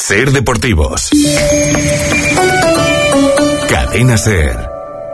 Ser Deportivos. Cadena Ser.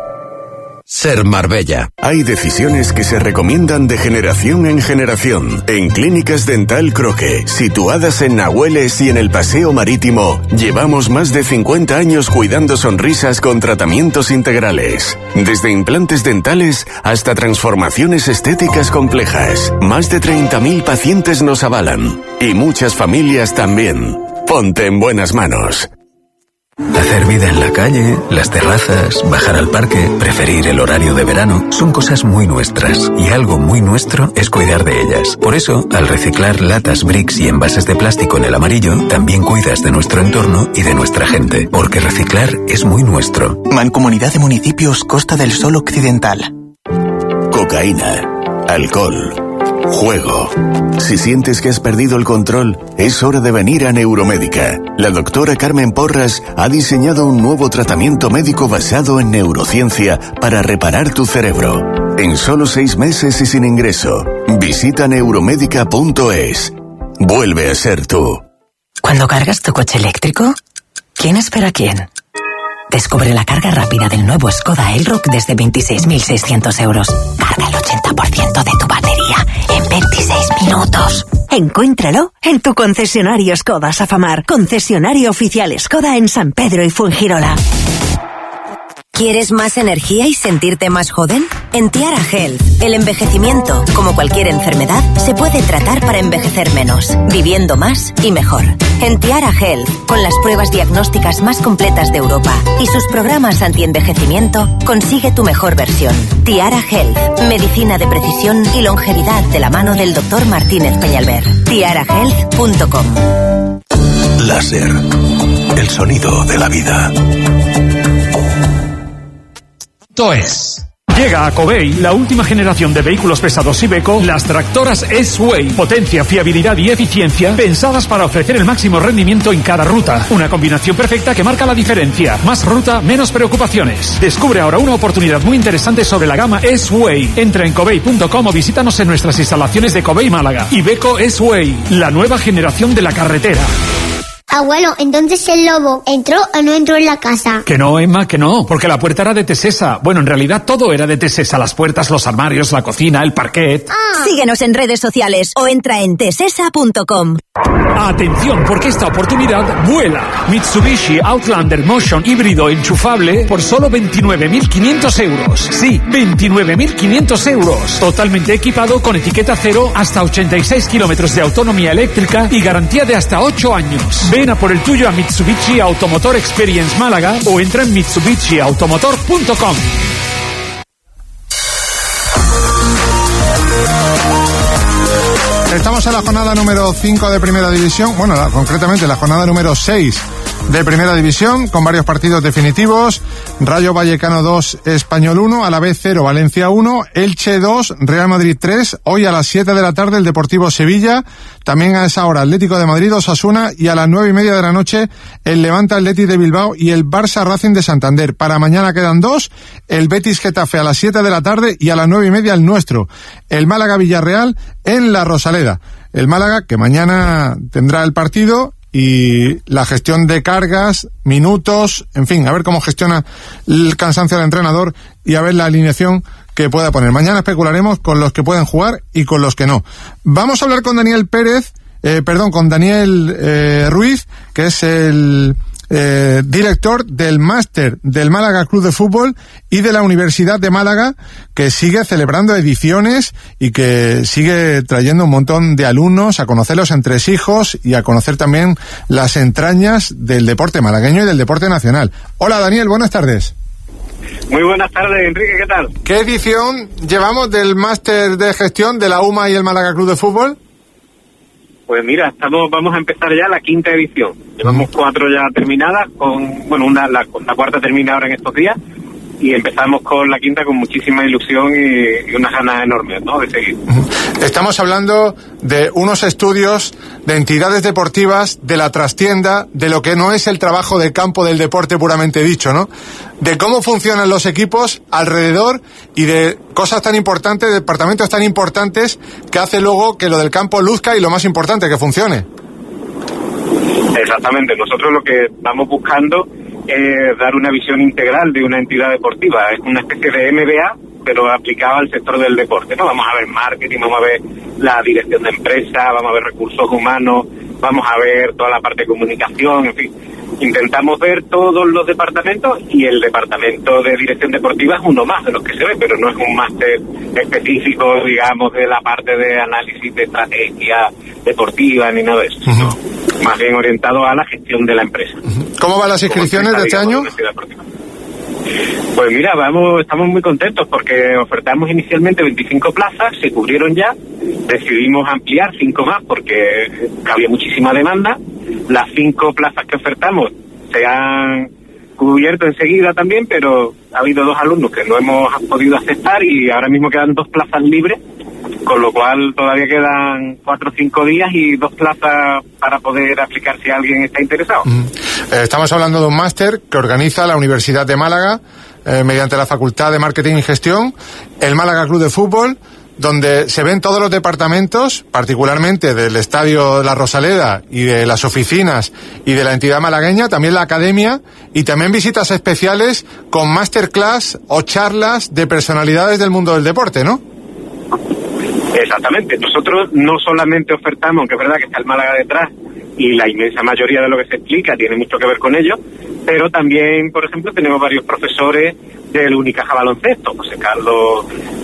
Ser Marbella. Hay decisiones que se recomiendan de generación en generación. En Clínicas Dental Croque, situadas en Nahueles y en el Paseo Marítimo, llevamos más de 50 años cuidando sonrisas con tratamientos integrales. Desde implantes dentales hasta transformaciones estéticas complejas. Más de 30.000 pacientes nos avalan. Y muchas familias también. Ponte en buenas manos. Hacer vida en la calle, las terrazas, bajar al parque, preferir el horario de verano, son cosas muy nuestras. Y algo muy nuestro es cuidar de ellas. Por eso, al reciclar latas, bricks y envases de plástico en el amarillo, también cuidas de nuestro entorno y de nuestra gente. Porque reciclar es muy nuestro. Mancomunidad de Municipios Costa del Sol Occidental. Cocaína, alcohol, juego. Si sientes que has perdido el control, es hora de venir a Neuromédica. La doctora Carmen Porras ha diseñado un nuevo tratamiento médico basado en neurociencia para reparar tu cerebro. En solo 6 meses y sin ingreso. Visita neuromédica.es. Vuelve a ser tú. Cuando cargas tu coche eléctrico, ¿quién espera a quién? Descubre la carga rápida del nuevo Skoda Elroq desde 26.600 euros. Carga el 80% de tu batería en 26 minutos. Encuéntralo en tu concesionario Skoda Safamar. Concesionario oficial Skoda en San Pedro y Fuengirola. ¿Quieres más energía y sentirte más joven? En Tiara Health, el envejecimiento, como cualquier enfermedad, se puede tratar para envejecer menos, viviendo más y mejor. En Tiara Health, con las pruebas diagnósticas más completas de Europa y sus programas anti-envejecimiento, consigue tu mejor versión. Tiara Health, medicina de precisión y longevidad de la mano del Dr. Martínez Peñalver. tiarahealth.com. Láser, el sonido de la vida. Es. Llega a Covey la última generación de vehículos pesados Iveco, las tractoras S-Way. Potencia, fiabilidad y eficiencia pensadas para ofrecer el máximo rendimiento en cada ruta. Una combinación perfecta que marca la diferencia. Más ruta, menos preocupaciones. Descubre ahora una oportunidad muy interesante sobre la gama S-Way. Entra en covey.com o visítanos en nuestras instalaciones de Covey Málaga. Iveco S-Way, la nueva generación de la carretera. Abuelo, entonces el lobo ¿entró o no entró en la casa? Que no, Emma, que no, porque la puerta era de Tesesa. Bueno, en realidad todo era de Tesesa, las puertas, los armarios, la cocina, el parquet. Síguenos en redes sociales o entra en tesesa.com. Atención, porque esta oportunidad vuela. Mitsubishi Outlander Motion híbrido enchufable por solo 29.500 euros. Sí, 29.500 euros. Totalmente equipado con etiqueta cero, hasta 86 kilómetros de autonomía eléctrica y garantía de hasta 8 años. Ven a por el tuyo a Mitsubishi Automotor Experience Málaga o entra en mitsubishiautomotor.com. Estamos en la jornada número 5 de Primera División, bueno, concretamente la jornada número 6 de Primera División, con varios partidos definitivos. Rayo Vallecano 2, Español 1, Alavés 0, Valencia 1, Elche 2, Real Madrid 3, hoy a las 7 de la tarde el Deportivo Sevilla, también a esa hora Atlético de Madrid, Osasuna, y a las 9:30 de la noche el Levante Athletic de Bilbao y el Barça Racing de Santander. Para mañana quedan 2, el Betis Getafe a las 7 de la tarde y a las 9:30 el nuestro, el Málaga Villarreal en La Rosaleda. El Málaga que mañana tendrá el partido y la gestión de cargas, minutos, en fin, a ver cómo gestiona el cansancio del entrenador y a ver la alineación que pueda poner. Mañana especularemos con los que pueden jugar y con los que no. Vamos a hablar con Daniel Ruiz, que es el director del máster del Málaga Club de Fútbol y de la Universidad de Málaga, que sigue celebrando ediciones y que sigue trayendo un montón de alumnos a conocer los entresijos y a conocer también las entrañas del deporte malagueño y del deporte nacional. Hola Daniel, buenas tardes. Muy buenas tardes, Enrique, ¿qué tal? ¿Qué edición llevamos del máster de gestión de la UMA y el Málaga Club de Fútbol? Pues mira, vamos a empezar ya la 5ª edición. Llevamos 4 ya terminadas, la cuarta termina ahora en estos días, y empezamos con la 5ª con muchísima ilusión y unas ganas enormes, ¿no?, de seguir. Estamos hablando de unos estudios de entidades deportivas, de la trastienda, de lo que no es el trabajo de campo del deporte puramente dicho, ¿no? De cómo funcionan los equipos alrededor y de cosas tan importantes, departamentos tan importantes que hace luego que lo del campo luzca y lo más importante, que funcione. Exactamente, nosotros lo que vamos buscando es dar una visión integral de una entidad deportiva, es una especie de MBA, pero aplicado al sector del deporte, ¿no? Vamos a ver marketing, vamos a ver la dirección de empresa, vamos a ver recursos humanos, vamos a ver toda la parte de comunicación, en fin. Intentamos ver todos los departamentos y el departamento de dirección deportiva es uno más de los que se ve, pero no es un máster específico, digamos, de la parte de análisis de estrategia deportiva ni nada de eso, sino más bien orientado a la gestión de la empresa. ¿Cómo van las inscripciones de este año? Pues mira, estamos muy contentos porque ofertamos inicialmente 25 plazas, se cubrieron ya, decidimos ampliar 5 más porque había muchísima demanda. Las 5 plazas que ofertamos se han cubierto enseguida también, pero ha habido 2 alumnos que no hemos podido aceptar y ahora mismo quedan 2 plazas libres, con lo cual todavía quedan 4 o 5 días y 2 plazas para poder aplicar si alguien está interesado. Estamos hablando de un máster que organiza la Universidad de Málaga mediante la Facultad de Marketing y Gestión, el Málaga Club de Fútbol, donde se ven todos los departamentos, particularmente del Estadio de la Rosaleda y de las oficinas y de la entidad malagueña, también la academia y también visitas especiales con masterclass o charlas de personalidades del mundo del deporte, ¿no? Exactamente, nosotros no solamente ofertamos, aunque es verdad que está el Málaga detrás y la inmensa mayoría de lo que se explica tiene mucho que ver con ello, pero también, por ejemplo, tenemos varios profesores del Unicaja Baloncesto, José Carlos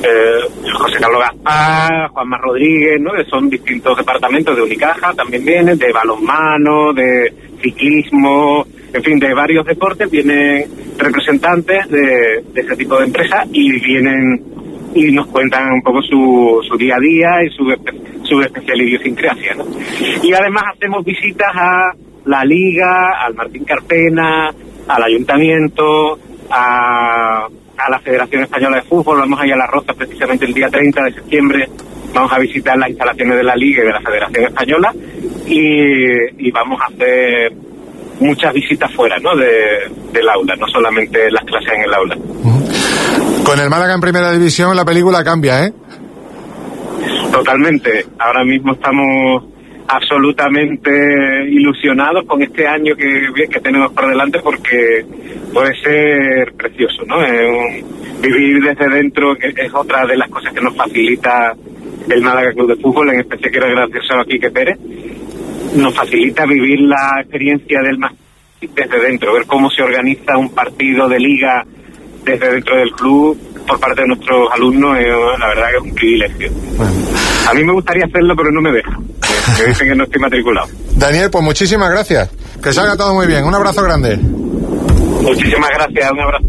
Gaspar, Juanma Rodríguez, ¿no? Que son distintos departamentos de Unicaja, también vienen de balonmano, de ciclismo, en fin, de varios deportes vienen representantes de ese tipo de empresas y vienen y nos cuentan un poco su día a día y su especial idiosincrasia, ¿no? Y además hacemos visitas a la Liga, al Martín Carpena, al Ayuntamiento, a la Federación Española de Fútbol. Vamos a ir a La Roza precisamente el día 30 de septiembre, vamos a visitar las instalaciones de la Liga y de la Federación Española y vamos a hacer muchas visitas fuera, ¿no? del aula, no solamente las clases en el aula. Con el Málaga en primera división la película cambia, ¿eh? Totalmente. Ahora mismo estamos absolutamente ilusionados con este año que tenemos por delante porque puede ser precioso, ¿no? Vivir desde dentro que es otra de las cosas que nos facilita el Málaga Club de Fútbol, en especial quiero agradecer a Quique Pérez. Nos facilita vivir la experiencia del máster desde dentro, ver cómo se organiza un partido de liga desde dentro del club por parte de nuestros alumnos, la verdad que es un privilegio. Bueno. A mí me gustaría hacerlo, pero no me dejan. Me dicen que no estoy matriculado. Daniel, pues muchísimas gracias. Que salga todo muy bien. Un abrazo grande. Muchísimas gracias. Un abrazo.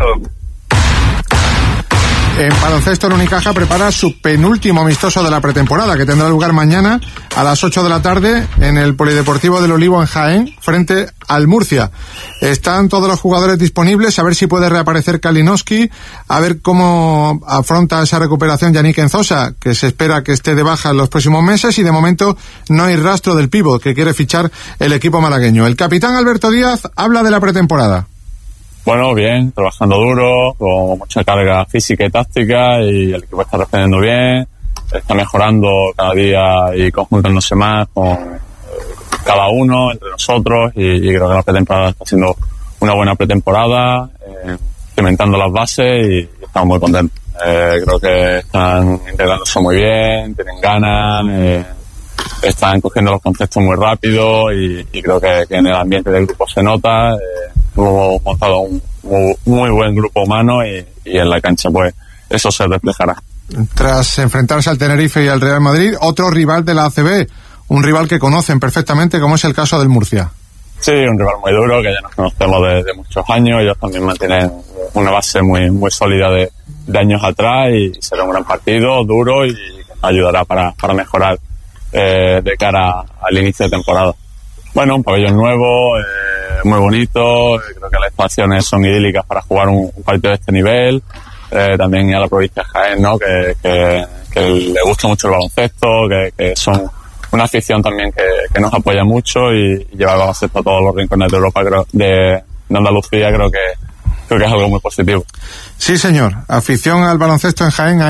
En baloncesto, el Unicaja prepara su penúltimo amistoso de la pretemporada, que tendrá lugar mañana a las 8 de la tarde en el Polideportivo del Olivo en Jaén, frente al Murcia. Están todos los jugadores disponibles, a ver si puede reaparecer Kalinowski, a ver cómo afronta esa recuperación Yannick Enzosa, que se espera que esté de baja en los próximos meses, y de momento no hay rastro del pívot que quiere fichar el equipo malagueño. El capitán Alberto Díaz habla de la pretemporada. Bueno, bien, trabajando duro, con mucha carga física y táctica, y el equipo está respondiendo bien, está mejorando cada día y conjuntándose más con cada uno, entre nosotros, y creo que la pretemporada está siendo una buena pretemporada, cimentando las bases y estamos muy contentos. Creo que están integrándose muy bien, tienen ganas, están cogiendo los conceptos muy rápido y creo que en el ambiente del grupo se nota. Hemos montado un muy buen grupo humano y en la cancha pues eso se reflejará. Tras enfrentarse al Tenerife y al Real Madrid, otro rival de la ACB, un rival que conocen perfectamente, como es el caso del Murcia. Sí, un rival muy duro, que ya nos conocemos de muchos años. Ellos también mantienen una base muy sólida de años atrás y será un gran partido, duro, y ayudará para mejorar de cara al inicio de temporada. Bueno, un pabellón nuevo, muy bonito, creo que las instalaciones son idílicas para jugar un partido de este nivel. También a la provincia de Jaén, ¿no? Que le gusta mucho el baloncesto, que son una afición también que nos apoya mucho y lleva el baloncesto a todos los rincones de Europa, de Andalucía, creo que es algo muy positivo. Sí, señor, afición al baloncesto en Jaén hay.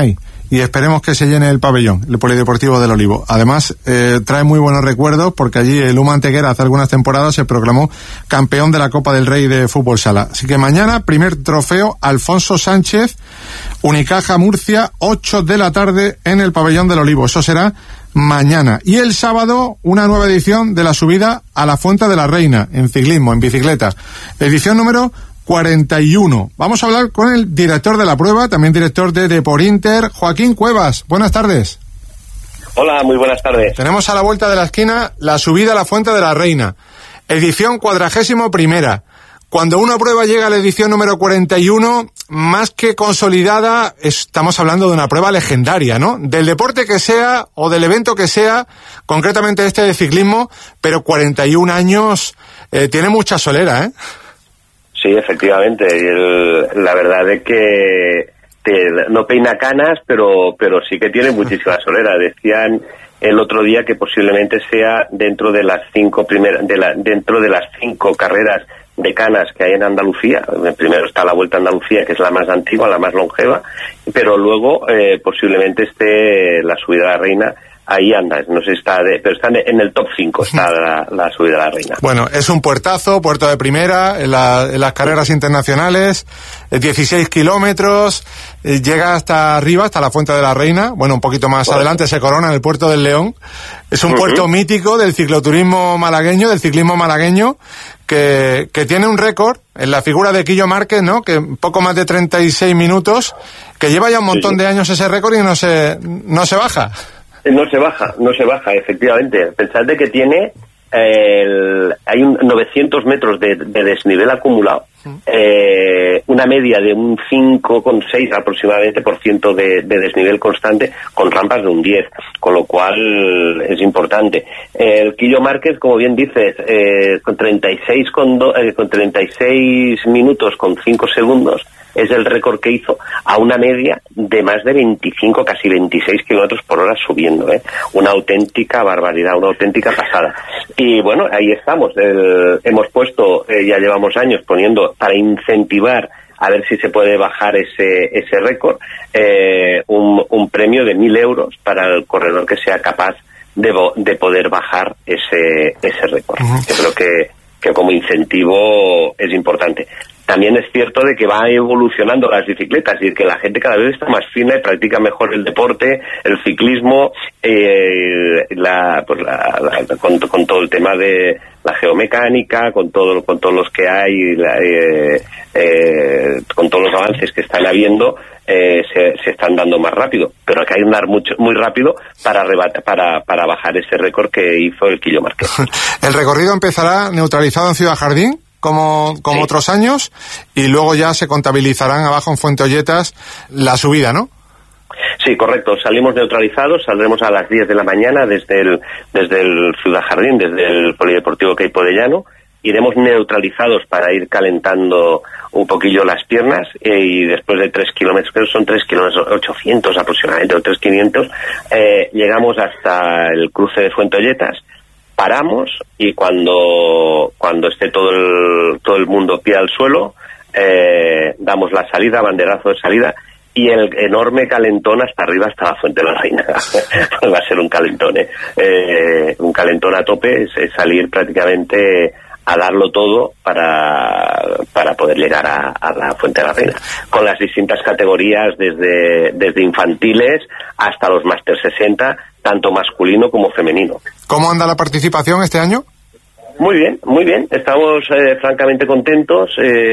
y esperemos que se llene el pabellón, el Polideportivo del Olivo. Además, trae muy buenos recuerdos porque allí el Luma Antequera hace algunas temporadas se proclamó campeón de la Copa del Rey de Fútbol Sala. Así que mañana, primer trofeo Alfonso Sánchez, Unicaja Murcia, 8 de la tarde en el pabellón del Olivo. Eso será mañana. Y el sábado, una nueva edición de la subida a la Fuente de la Reina, en ciclismo, en bicicleta. Edición número 41. Vamos a hablar con el director de la prueba, también director de Deporinter, Joaquín Cuevas. Buenas tardes. Hola, muy buenas tardes. Tenemos a la vuelta de la esquina la subida a la Fuente de la Reina, edición 41ª. Cuando una prueba llega a la edición número 41, más que consolidada, estamos hablando de una prueba legendaria, ¿no? Del deporte que sea o del evento que sea, concretamente este de ciclismo, pero 41 años tiene mucha solera, ¿eh? Sí, efectivamente. La verdad es que no peina canas, pero sí que tiene muchísima solera. Decían el otro día que posiblemente sea dentro de las 5 carreras de canas que hay en Andalucía. Primero está la Vuelta a Andalucía, que es la más antigua, la más longeva, pero luego posiblemente esté la subida a la Reina. Ahí anda, no sé, pero está en el top 5, está la subida a la Reina. Bueno, es un puertazo, puerto de primera, en las carreras internacionales, 16 kilómetros, llega hasta arriba, hasta la Fuente de la Reina, bueno, un poquito más adelante se corona en el puerto del León. Es un puerto mítico del cicloturismo malagueño, del ciclismo malagueño, que tiene un récord en la figura de Quillo Márquez, ¿no? Que poco más de 36 minutos, que lleva ya un montón de años ese récord y no se baja. No se baja, efectivamente. Pensad de que tiene hay 900 metros de desnivel acumulado, una media de un 5,6 aproximadamente % de desnivel constante, con rampas de un 10, con lo cual es importante. El Quillo Márquez, como bien dices, con 36 minutos con 5 segundos, es el récord que hizo a una media de más de 25, casi 26 kilómetros por hora subiendo, Una auténtica barbaridad, una auténtica pasada. Y bueno, ahí estamos. Hemos puesto, ya llevamos años poniendo, para incentivar a ver si se puede bajar ese récord, un premio de 1.000 euros para el corredor que sea capaz de poder bajar ese récord. Yo creo que como incentivo es importante. También es cierto de que va evolucionando las bicicletas y que la gente cada vez está más fina y practica mejor el deporte, el ciclismo, con todo el tema de la geomecánica, con todos los que hay, con todos los avances que están habiendo, se están dando más rápido, pero hay que andar muy rápido para bajar ese récord que hizo el Quillo Márquez. El recorrido empezará neutralizado en Ciudad Jardín, como otros años, y luego ya se contabilizarán abajo en Fuente Olletas la subida, ¿no? Sí, correcto. Salimos neutralizados, saldremos a las 10 de la mañana desde el Ciudad Jardín, desde el Polideportivo Queipo de Llano. Iremos neutralizados para ir calentando un poquillo las piernas, y después de 3 kilómetros, creo que son 3 kilómetros 800 aproximadamente, o 3.500, llegamos hasta el cruce de Fuente Olletas. Paramos y cuando esté todo el mundo pie al suelo, damos la salida, banderazo de salida, y el enorme calentón hasta arriba, hasta la Fuente de la Reina. Va a ser un calentón, un calentón a tope, es salir prácticamente a darlo todo para poder llegar a la Fuente de la Reina, con las distintas categorías desde infantiles hasta los Máster 60, tanto masculino como femenino. ¿Cómo anda la participación este año? Muy bien. Estamos francamente contentos.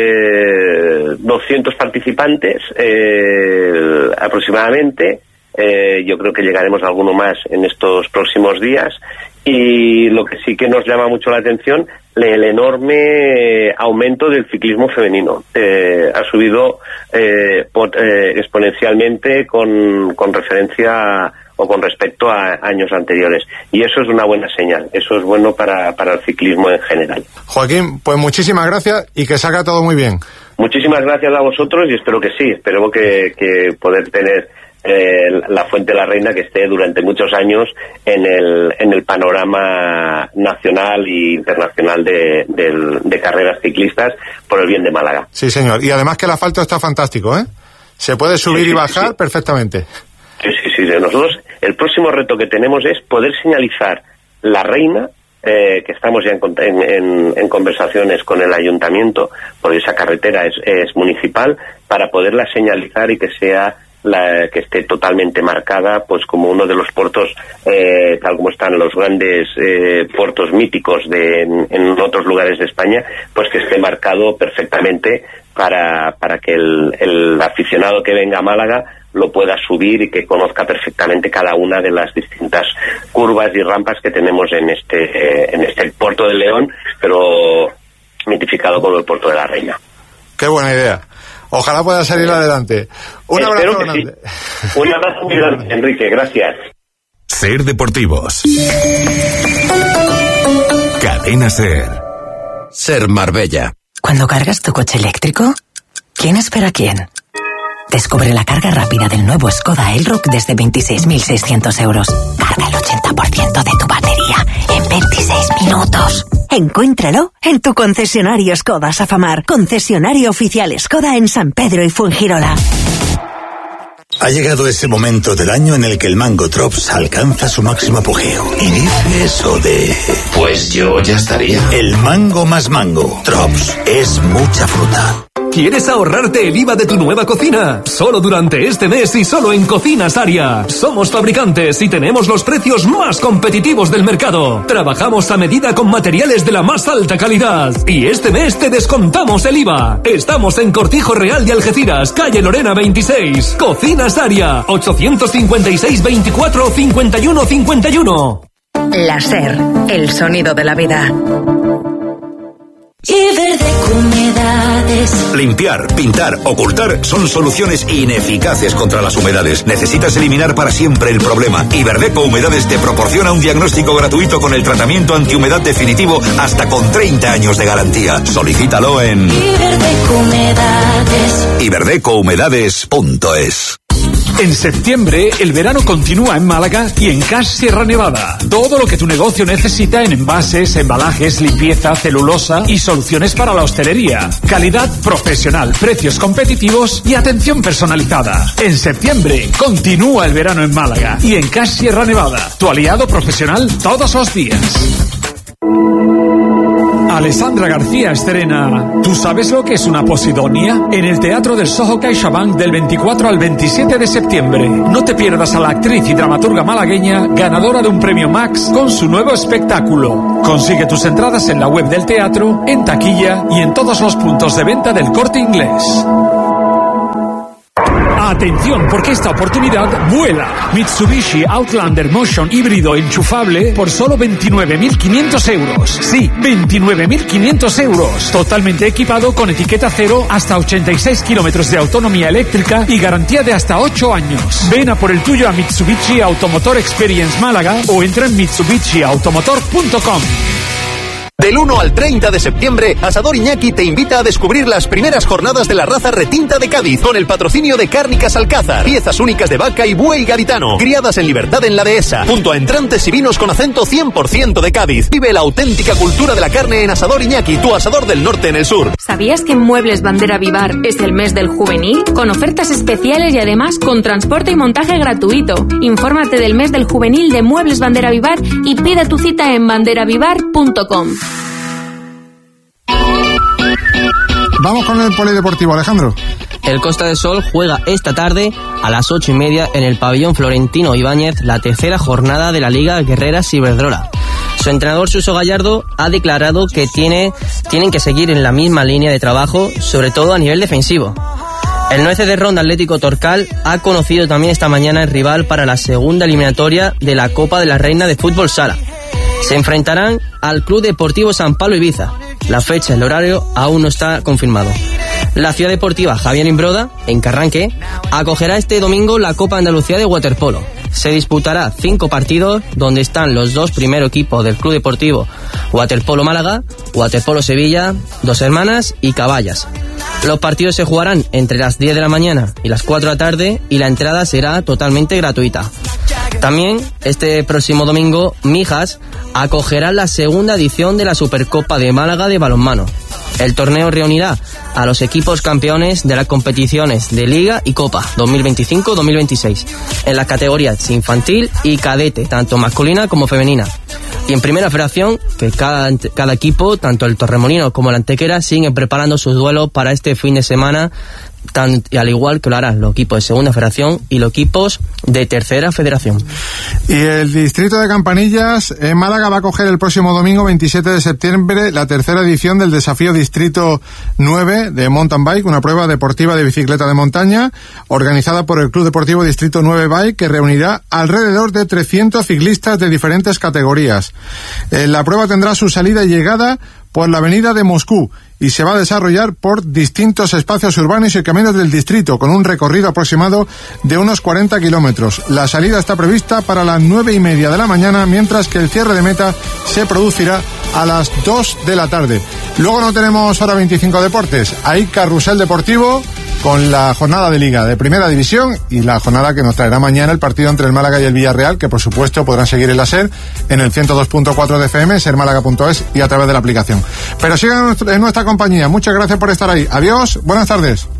200 participantes aproximadamente. Yo creo que llegaremos a alguno más en estos próximos días. Y lo que sí que nos llama mucho la atención, el enorme aumento del ciclismo femenino. Ha subido exponencialmente con referencia o con respecto a años anteriores. Y eso es una buena señal. Eso es bueno para el ciclismo en general. Joaquín, pues muchísimas gracias y que salga todo muy bien. Muchísimas gracias a vosotros y espero que sí. Espero que poder tener la Fuente de la Reina que esté durante muchos años en el panorama nacional e internacional de carreras ciclistas por el bien de Málaga. Sí, señor. Y además que el asfalto está fantástico, Se puede subir y bajar perfectamente. Sí. Nosotros, el próximo reto que tenemos es poder señalizar la reina, que estamos ya en conversaciones con el ayuntamiento, porque esa carretera es municipal, para poderla señalizar y que sea que esté totalmente marcada, pues como uno de los puertos, tal como están los grandes puertos míticos en otros lugares de España, pues que esté marcado perfectamente para que el aficionado que venga a Málaga lo pueda subir y que conozca perfectamente cada una de las distintas curvas y rampas que tenemos en este puerto de León, pero mitificado como el puerto de la Reina. Qué buena idea. Ojalá pueda salir adelante. Un abrazo grande. Sí. Un abrazo muy grande, Enrique. Gracias. Ser Deportivos. Cadena Ser. Ser Marbella. Cuando cargas tu coche eléctrico, ¿quién espera a quién? Descubre la carga rápida del nuevo Skoda Elroq desde 26.600 euros. Carga el 80% de tu batería en 26 minutos. Encuéntralo en tu concesionario Skoda Safamar, concesionario oficial Skoda en San Pedro y Fuengirola. Ha llegado ese momento del año en el que el Mango Drops alcanza su máximo apogeo. Y dice eso de... Pues yo ya estaría. El mango más mango. Drops es mucha fruta. ¿Quieres ahorrarte el IVA de tu nueva cocina? Solo durante este mes y solo en Cocinas Aria. Somos fabricantes y tenemos los precios más competitivos del mercado. Trabajamos a medida con materiales de la más alta calidad. Y este mes te descontamos el IVA. Estamos en Cortijo Real de Algeciras, calle Lorena 26. Cocinas Aria, 856 24 51 51. La Ser, el sonido de la vida. Iberdeco Humedades. Limpiar, pintar, ocultar son soluciones ineficaces contra las humedades. Necesitas eliminar para siempre el problema. Iberdeco Humedades te proporciona un diagnóstico gratuito con el tratamiento antihumedad definitivo hasta con 30 años de garantía. Solicítalo en Iberdeco Humedades. iberdecohumedades.es. En septiembre, el verano continúa en Málaga y en Cash Sierra Nevada. Todo lo que tu negocio necesita en envases, embalajes, limpieza, celulosa y soluciones para la hostelería. Calidad profesional, precios competitivos y atención personalizada. En septiembre, continúa el verano en Málaga y en Cash Sierra Nevada. Tu aliado profesional todos los días. Alessandra García estrena ¿Tú sabes lo que es una posidonia? En el Teatro del Soho CaixaBank del 24 al 27 de septiembre. No te pierdas a la actriz y dramaturga malagueña ganadora de un premio Max con su nuevo espectáculo. Consigue tus entradas en la web del teatro, en taquilla y en todos los puntos de venta del Corte Inglés. Atención, porque esta oportunidad vuela. Mitsubishi Outlander Motion híbrido enchufable por solo 29.500 euros. Sí, 29.500 euros. Totalmente equipado con etiqueta cero, hasta 86 kilómetros de autonomía eléctrica y garantía de hasta 8 años. Ven a por el tuyo a Mitsubishi Automotor Experience Málaga o entra en mitsubishiautomotor.com. Del 1 al 30 de septiembre, Asador Iñaki te invita a descubrir las primeras jornadas de la raza retinta de Cádiz, con el patrocinio de Cárnicas Alcázar, piezas únicas de vaca y buey gaditano, criadas en libertad en la dehesa, junto a entrantes y vinos con acento 100% de Cádiz. Vive la auténtica cultura de la carne en Asador Iñaki, tu asador del norte en el sur. ¿Sabías que en Muebles Bandera Vivar es el mes del juvenil? Con ofertas especiales y además con transporte y montaje gratuito. Infórmate del mes del juvenil de Muebles Bandera Vivar y pide tu cita en banderavivar.com. Vamos con el polideportivo, Alejandro. El Costa del Sol juega esta tarde a las 8:30 en el pabellón Florentino Ibáñez la tercera jornada de la Liga Guerreras Iberdrola. Su entrenador Suso Gallardo ha declarado que tienen que seguir en la misma línea de trabajo, sobre todo a nivel defensivo. El 9 de Ronda Atlético Torcal ha conocido también esta mañana el rival para la segunda eliminatoria de la Copa de la Reina de Fútbol Sala. Se enfrentarán al Club Deportivo San Pablo Ibiza. La fecha y el horario aún no está confirmado. La Ciudad Deportiva Javier Imbroda, en Carranque, acogerá este domingo la Copa Andalucía de Waterpolo. Se disputará 5 partidos donde están los 2 primeros equipos del Club Deportivo Waterpolo Málaga, Waterpolo Sevilla, Dos Hermanas y Caballas. Los partidos se jugarán entre las 10 de la mañana y las 4 de la tarde y la entrada será totalmente gratuita. También este próximo domingo Mijas acogerá la segunda edición de la Supercopa de Málaga de balonmano. El torneo reunirá a los equipos campeones de las competiciones de Liga y Copa 2025-2026 en las categorías infantil y cadete, tanto masculina como femenina. Y en Primera Federación, que cada equipo, tanto el Torremolinos como el Antequera, siguen preparando sus duelos para este fin de semana, y al igual que lo harán los equipos de Segunda Federación y los equipos de Tercera Federación. Y el distrito de Campanillas en Málaga va a coger el próximo domingo 27 de septiembre la tercera edición del Desafío Distrito 9 de Mountain Bike, una prueba deportiva de bicicleta de montaña organizada por el Club Deportivo Distrito 9 Bike, que reunirá alrededor de 300 ciclistas de diferentes categorías. La prueba tendrá su salida y llegada por la avenida de Moscú y se va a desarrollar por distintos espacios urbanos y caminos del distrito, con un recorrido aproximado de unos 40 kilómetros. La salida está prevista para las 9:30 de la mañana, mientras que el cierre de meta se producirá a las 2 de la tarde. Luego no tenemos hora 25 deportes. Hay carrusel deportivo con la jornada de Liga de Primera División y la jornada que nos traerá mañana el partido entre el Málaga y el Villarreal, que por supuesto podrán seguir en la SER, en el 102.4 de FM, sermálaga.es y a través de la aplicación. Pero sigan en nuestra compañía. Muchas gracias por estar ahí. Adiós, buenas tardes.